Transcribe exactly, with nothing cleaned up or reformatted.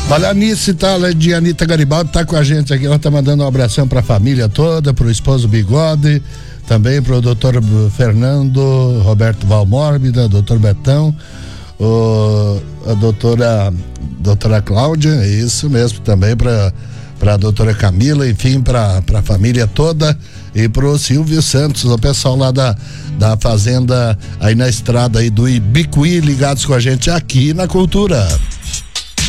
Olha, a Anice tá, de Anitta Garibaldi tá com a gente aqui, ela tá mandando um abração pra família toda, pro esposo Bigode, também pro doutor Fernando, Roberto Valmórbida, doutor Betão, o, a doutora, doutora Cláudia, isso mesmo, também pra, pra doutora Camila, enfim, pra, pra família toda, e pro Silvio Santos, o pessoal lá da, da fazenda, aí na estrada aí do Ibicuí, ligados com a gente aqui na Cultura.